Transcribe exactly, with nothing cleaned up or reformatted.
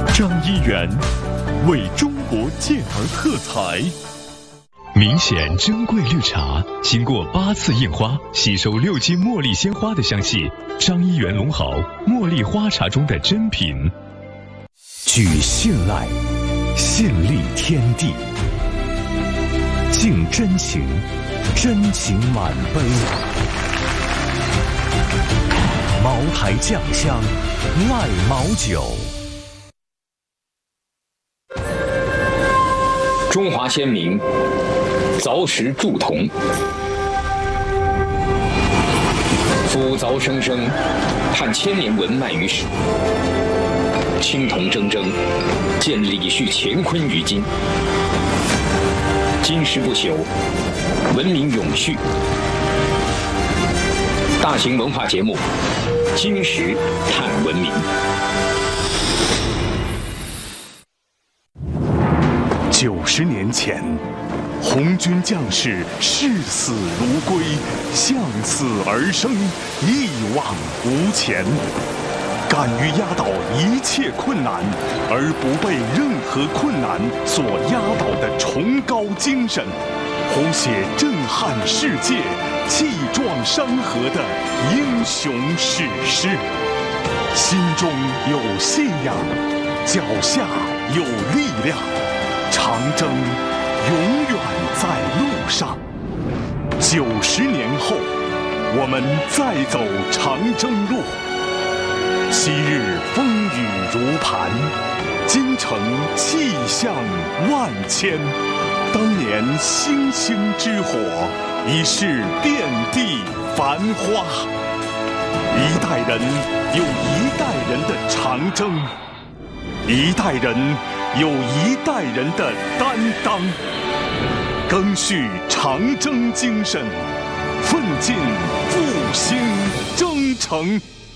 张一元为中国健儿特才。 明显珍贵绿茶，经过八次印花，吸收六斤茉莉鲜花的香气。张一元龙豪茉莉花茶中的珍品。 举信赖，信立天地。敬真情，真情满杯。茅台酱香，赖茅酒。 中华先民凿石铸铜，斧凿生生，盼千年文脉于史。青铜铮铮，见李旭乾坤于今。金石不朽，文明永续。大型文化节目《金石探文明》。 九十年前，红军将士视死如归，向死而生，一往无前。敢于压倒一切困难，而不被任何困难所压倒的崇高精神，谱写震撼世界、气壮山河的英雄史诗。心中有信仰，脚下有力量，长征永远在路上。九十年后，我们再走长征路。昔日风雨如磐，今城气象万千。当年星星之火，已是遍地繁花。一代人有一代人的长征，一代人有一代人的担当。赓续长征精神，奋进复兴征程。